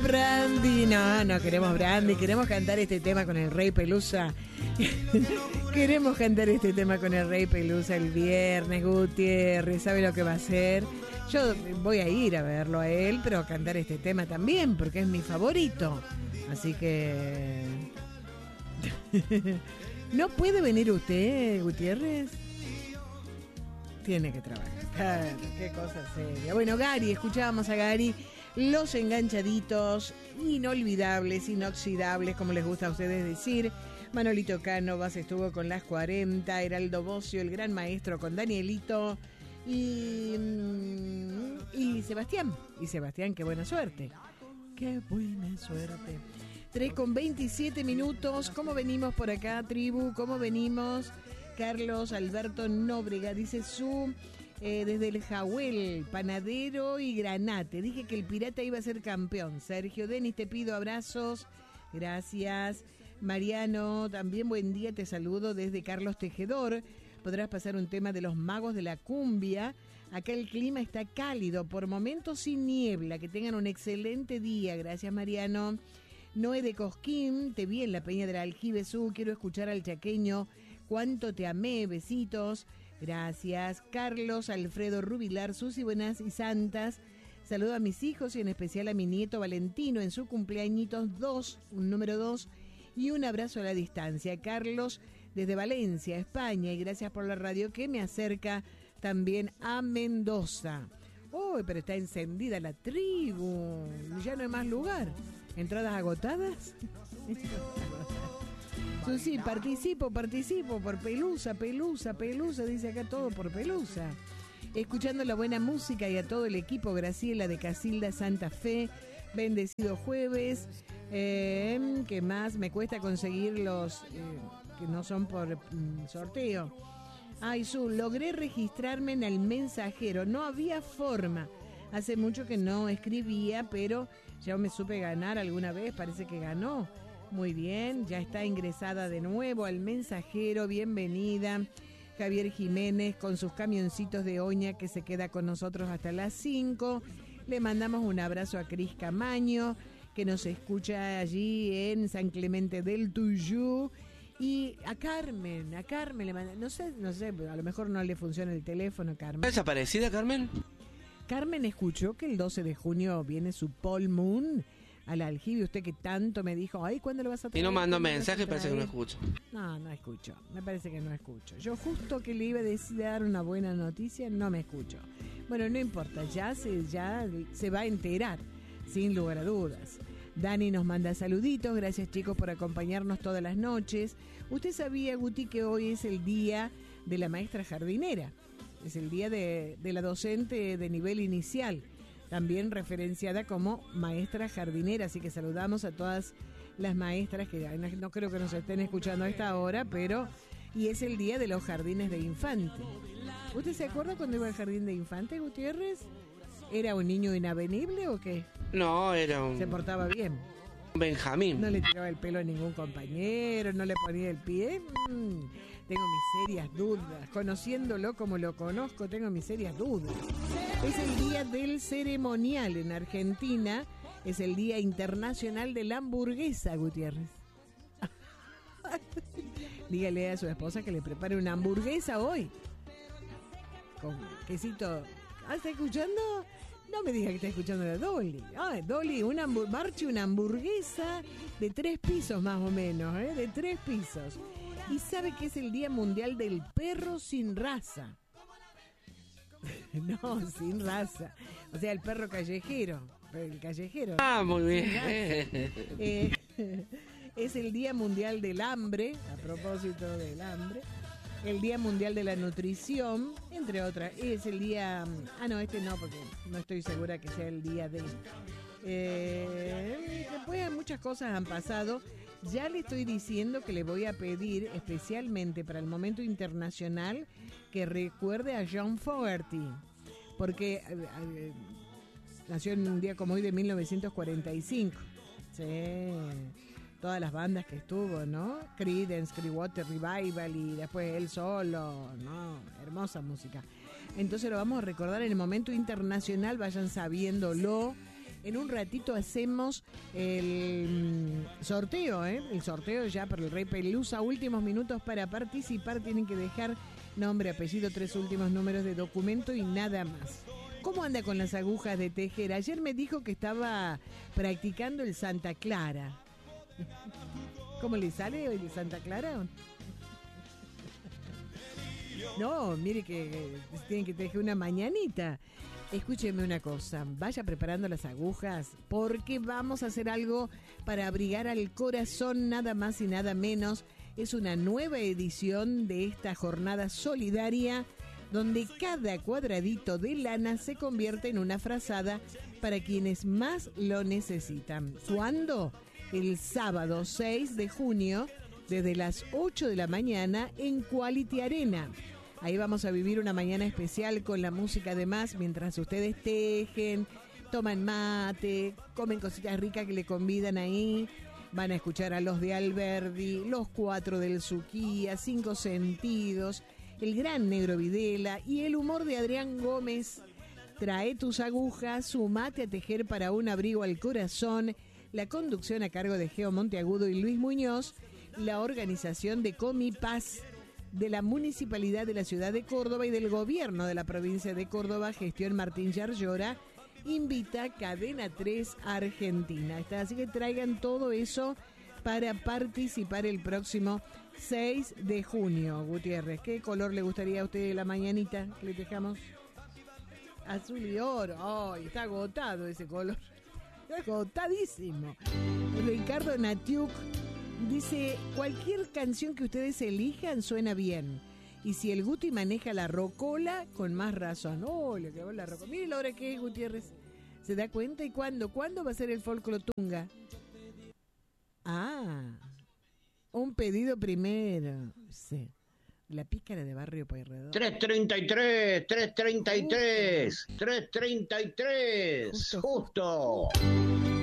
Brandy. No queremos Brandy, queremos cantar este tema con el Rey Pelusa. Queremos cantar este tema con el Rey Pelusa el viernes, Gutiérrez. ¿Sabe lo que va a hacer? Yo voy a ir a verlo a él, pero a cantar este tema también, porque es mi favorito. Así que... ¿No puede venir usted, Gutiérrez? Tiene que trabajar. Claro, qué cosa seria. Bueno, Gary, escuchábamos a Gary. Los enganchaditos, inolvidables, inoxidables, como les gusta a ustedes decir. Manolito Cánovas estuvo con las 40, Heraldo Bocio, el gran maestro con Danielito y Sebastián. Y Sebastián, qué buena suerte. Qué buena suerte. 3:27. ¿Cómo venimos por acá, tribu? ¿Cómo venimos? Carlos Alberto Nóbrega dice desde el Jahuel, panadero y granate. Dije que el Pirata iba a ser campeón. Sergio Denis, te pido abrazos. Gracias. Mariano, también buen día, te saludo desde Carlos Tejedor. Podrás pasar un tema de los magos de la cumbia. Acá el clima está cálido, por momentos sin niebla. Que tengan un excelente día. Gracias, Mariano. Noé de Cosquín, te vi en la Peña del Aljibesú. Quiero escuchar al chaqueño. Cuánto te amé, besitos. Gracias. Carlos Alfredo Rubilar, Susi, buenas y santas. Saludo a mis hijos y en especial a mi nieto Valentino en su cumpleañitos 2, un número 2. Y un abrazo a la distancia. Carlos, desde Valencia, España. Y gracias por la radio que me acerca también a Mendoza. Uy, pero está encendida la tribu. Ya no hay más lugar. ¿Entradas agotadas? Sí, participo por Pelusa, dice acá todo por Pelusa. Escuchando la buena música y a todo el equipo, Graciela de Casilda Santa Fe, bendecido jueves. ¿Qué más? Me cuesta conseguir los que no son por sorteo. Ay, logré registrarme en el mensajero, no había forma. Hace mucho que no escribía, pero ya me supe ganar alguna vez, parece que ganó. Muy bien, ya está ingresada de nuevo al mensajero, bienvenida. Javier Jiménez con sus camioncitos de Oña que se queda con nosotros hasta las 5. Le mandamos un abrazo a Cris Camaño que nos escucha allí en San Clemente del Tuyú. Y a Carmen le manda, no sé, a lo mejor no le funciona el teléfono, Carmen. ¿Está desaparecida, Carmen? Carmen escuchó que el 12 de junio viene su Paul Moon al aljibe, usted que tanto me dijo, ay, ¿cuándo lo vas a traer? Y no mandó mensaje, parece que no escucho. No escucho, me parece que no escucho. Yo justo que le iba a decir dar una buena noticia, no me escucho. Bueno, no importa, ya se va a enterar, sin lugar a dudas. Dani nos manda saluditos, gracias chicos por acompañarnos todas las noches. ¿Usted sabía, Guti, que hoy es el día de la maestra jardinera? Es el día de la docente de nivel inicial, también referenciada como maestra jardinera, así que saludamos a todas las maestras que no creo que nos estén escuchando a esta hora, pero y es el día de los jardines de infante. ¿Usted se acuerda cuando iba al jardín de infante, Gutiérrez? ¿Era un niño inavenible o qué? No, era un... ¿Se portaba bien? Benjamín. ¿No le tiraba el pelo a ningún compañero? ¿No le ponía el pie? Tengo mis serias dudas. Conociéndolo como lo conozco, tengo mis serias dudas. Es el día del ceremonial en Argentina. Es el Día Internacional de la Hamburguesa, Gutiérrez. Dígale a su esposa que le prepare una hamburguesa hoy. Con quesito. ¿Está escuchando? No me diga que está escuchando la Dolly. Dolly, marche una hamburguesa de 3 pisos más o menos, de 3 pisos. Y sabe que es el Día Mundial del Perro sin raza. No, sin raza. O sea, el perro callejero. El callejero. Muy bien. Es el Día Mundial del Hambre, a propósito del hambre. El Día Mundial de la Nutrición, entre otras. Es el día... este no, porque no estoy segura que sea el día de... Después muchas cosas han pasado. Ya le estoy diciendo que le voy a pedir especialmente para el momento internacional que recuerde a John Fogerty, porque nació en un día como hoy de 1945. Sí, todas las bandas que estuvo, ¿no? Creedence, Clearwater Revival y después él solo, ¿no? Hermosa música. Entonces lo vamos a recordar en el momento internacional, vayan sabiéndolo. En un ratito hacemos el sorteo, El sorteo ya para el Rey Pelusa. Últimos minutos para participar. Tienen que dejar nombre, apellido, 3 últimos números de documento y nada más. ¿Cómo anda con las agujas de tejer? Ayer me dijo que estaba practicando el Santa Clara. ¿Cómo le sale hoy el Santa Clara? No, mire que tienen que tejer una mañanita. Escúcheme una cosa, vaya preparando las agujas porque vamos a hacer algo para abrigar al corazón, nada más y nada menos. Es una nueva edición de esta jornada solidaria donde cada cuadradito de lana se convierte en una frazada para quienes más lo necesitan. ¿Cuándo? El sábado 6 de junio, desde las 8 de la mañana en Quality Arena. Ahí vamos a vivir una mañana especial con la música además, mientras ustedes tejen, toman mate, comen cositas ricas que le convidan ahí. Van a escuchar a los de Alberdi, los 4 del Suquía, 5 Sentidos, el gran Negro Videla y el humor de Adrián Gómez. Trae tus agujas, sumate a tejer para un abrigo al corazón. La conducción a cargo de Geo Monteagudo y Luis Muñoz. La organización de Comipaz de la Municipalidad de la Ciudad de Córdoba y del Gobierno de la Provincia de Córdoba, gestión Martín Yarlora, invita Cadena 3 Argentina. Así que traigan todo eso para participar el próximo 6 de junio. Gutiérrez, ¿qué color le gustaría a usted la mañanita que le tejamos? Azul y oro. ¡Ay, está agotado ese color! Está agotadísimo. Ricardo Natiuk dice, cualquier canción que ustedes elijan suena bien. Y si el Guti maneja la rocola, con más razón. ¡Oh, le quedó la rocola! Mire la hora que es, Gutiérrez. ¿Se da cuenta? ¿Y cuándo? ¿Cuándo va a ser el folclotunga? Ah, un pedido primero. Sí. La pícara de Barrio Pueyrredón. 333, 333, 333. Justo.